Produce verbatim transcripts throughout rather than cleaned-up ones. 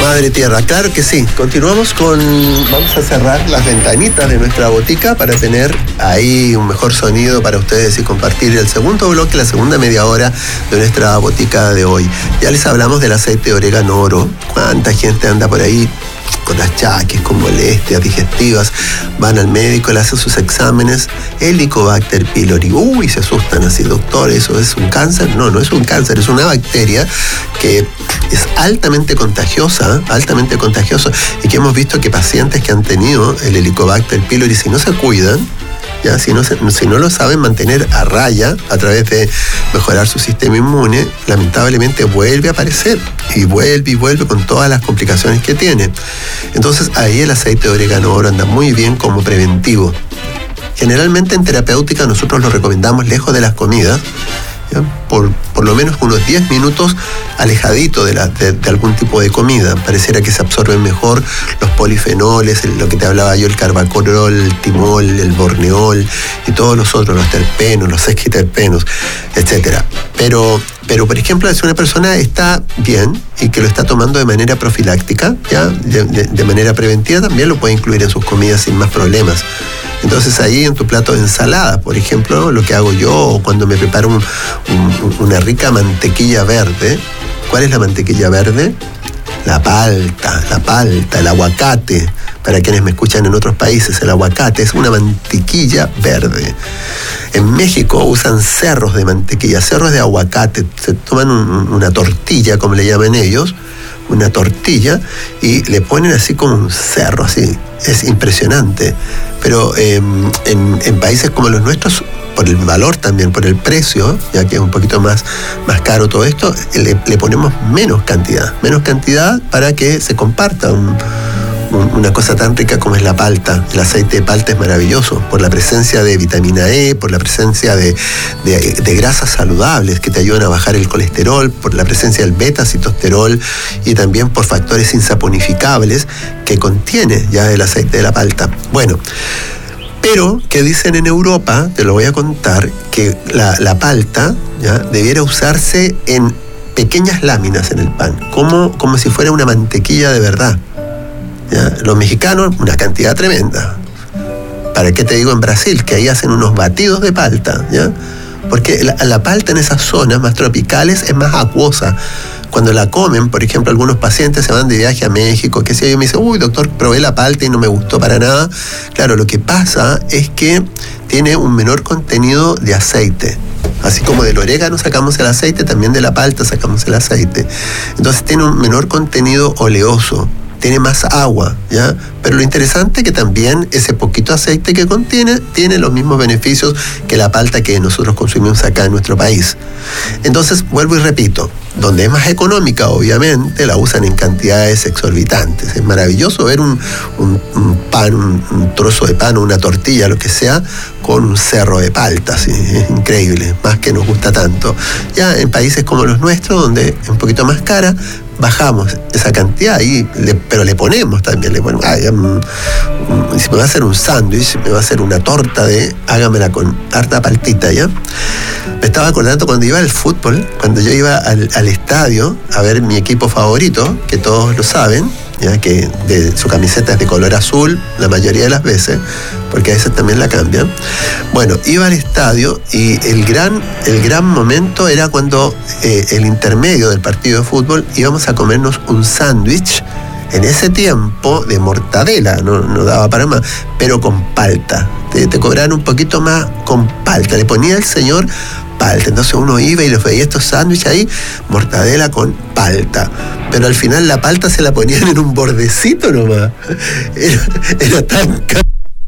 Madre tierra, claro que sí. Continuamos con... Vamos a cerrar las ventanitas de nuestra botica para tener ahí un mejor sonido para ustedes y compartir el segundo bloque, la segunda media hora de nuestra botica de hoy. Ya les hablamos del aceite de orégano oro. ¿Cuánta gente anda por ahí con achaques, con molestias digestivas? Van al médico, le hacen sus exámenes, Helicobacter pylori. Uy, se asustan así, doctor, ¿eso es un cáncer? No, no es un cáncer, es una bacteria que es altamente contagiosa, altamente contagiosa, y que hemos visto que pacientes que han tenido el Helicobacter pylori, si no se cuidan, ya, si no, se, si no lo saben mantener a raya a través de mejorar su sistema inmune, lamentablemente vuelve a aparecer y vuelve y vuelve con todas las complicaciones que tiene. Entonces ahí el aceite de orégano oro anda muy bien como preventivo. Generalmente en terapéutica nosotros lo recomendamos lejos de las comidas, ¿ya? Por, por lo menos unos diez minutos alejadito de, la, de, de algún tipo de comida. Pareciera que se absorben mejor los polifenoles, el, lo que te hablaba yo, el carbacolol, el timol, el borneol y todos los otros, los terpenos, los sesquiterpenos, etcétera. Pero, pero, por ejemplo, si una persona está bien y que lo está tomando de manera profiláctica, ¿ya? De, de, de manera preventiva, también lo puede incluir en sus comidas sin más problemas. Entonces ahí en tu plato de ensalada, por ejemplo, lo que hago yo, o cuando me preparo un, un, una rica mantequilla verde. ¿Cuál es la mantequilla verde? La palta, la palta, el aguacate. Para quienes me escuchan en otros países, el aguacate es una mantequilla verde. En México usan cerros de mantequilla, cerros de aguacate. Se toman un, una tortilla, como le llaman ellos, una tortilla, y le ponen así como un cerro, así. Es impresionante. Pero eh, en, en países como los nuestros, por el valor también, por el precio, ya que es un poquito más, más caro todo esto, le, le ponemos menos cantidad, menos cantidad para que se comparta un, un, una cosa tan rica como es la palta. El aceite de palta es maravilloso por la presencia de vitamina E, por la presencia de, de, de grasas saludables que te ayudan a bajar el colesterol, por la presencia del beta-citosterol y también por factores insaponificables que contiene ya el aceite de la palta. Bueno, pero que dicen en Europa, te lo voy a contar, que la, la palta ya debiera usarse en pequeñas láminas en el pan, como, como si fuera una mantequilla de verdad. ¿Ya? Los mexicanos, una cantidad tremenda. ¿Para qué te digo en Brasil? Que ahí hacen unos batidos de palta, ¿ya? Porque la, la palta en esas zonas más tropicales es más acuosa. Cuando la comen, por ejemplo, algunos pacientes se van de viaje a México, qué sé yo, y me dicen, uy, doctor, probé la palta y no me gustó para nada. Claro, lo que pasa es que tiene un menor contenido de aceite. Así como del orégano sacamos el aceite, también de la palta sacamos el aceite. Entonces tiene un menor contenido oleoso, tiene más agua, ¿ya? Pero lo interesante es que también ese poquito aceite que contiene tiene los mismos beneficios que la palta que nosotros consumimos acá en nuestro país. Entonces, vuelvo y repito, donde es más económica, obviamente, la usan en cantidades exorbitantes. Es maravilloso ver un, un, un pan, un, un trozo de pan o una tortilla, lo que sea, con un cerro de palta, ¿sí? Es increíble, más que nos gusta tanto. Ya en países como los nuestros, donde es un poquito más cara, bajamos esa cantidad, y le, pero le ponemos también, le ponemos, ay, um, um, si me va a hacer un sándwich, me va a hacer una torta de, hágamela con harta paltita, ¿ya? Me estaba acordando cuando iba al fútbol, cuando yo iba al, al estadio a ver mi equipo favorito, que todos lo saben, ya que de, su camiseta es de color azul la mayoría de las veces, porque a veces también la cambian. Bueno, iba al estadio y el gran, el gran momento era cuando eh, el intermedio del partido de fútbol íbamos a comernos un sándwich, en ese tiempo de mortadela, no, no daba para más, pero con palta. Te, te cobraban un poquito más con palta, le ponía el señor palta. Entonces uno iba y los veía estos sándwiches ahí, mortadela con palta. Pero al final la palta se la ponían en un bordecito nomás. Era, era tan caro.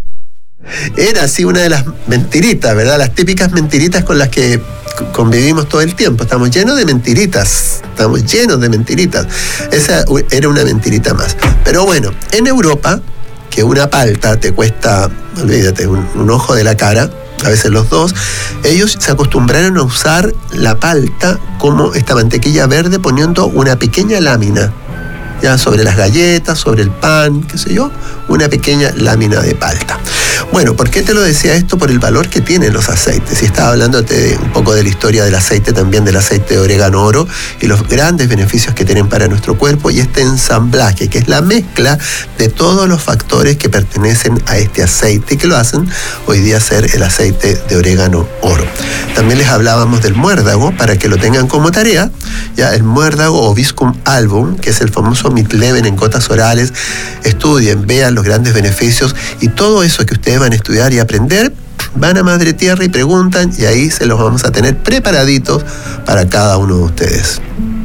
Era así una de las mentiritas, ¿verdad? Las típicas mentiritas con las que convivimos todo el tiempo. Estamos llenos de mentiritas. Estamos llenos de mentiritas. Esa era una mentirita más. Pero bueno, en Europa, que una palta te cuesta, olvídate, un, un ojo de la cara, a veces los dos, ellos se acostumbraron a usar la palta como esta mantequilla verde, poniendo una pequeña lámina, ya sobre las galletas, sobre el pan, qué sé yo, una pequeña lámina de palta. Bueno, ¿por qué te lo decía esto? Por el valor que tienen los aceites. Y estaba hablándote de un poco de la historia del aceite, también del aceite de orégano oro y los grandes beneficios que tienen para nuestro cuerpo y este ensamblaje, que es la mezcla de todos los factores que pertenecen a este aceite y que lo hacen hoy día ser el aceite de orégano oro. También les hablábamos del muérdago, para que lo tengan como tarea, ya el muérdago o Viscum album, que es el famoso Midlevin en gotas orales. Estudien, vean los grandes beneficios y todo eso que ustedes van a estudiar y aprender, van a Madre Tierra y preguntan y ahí se los vamos a tener preparaditos para cada uno de ustedes.